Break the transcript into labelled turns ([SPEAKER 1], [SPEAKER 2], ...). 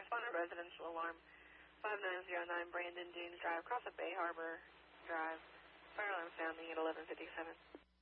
[SPEAKER 1] respondent residential alarm 5909 Brandon Dunes Drive, across at Bay Harbor Drive. Fire alarm sounding at 11:57.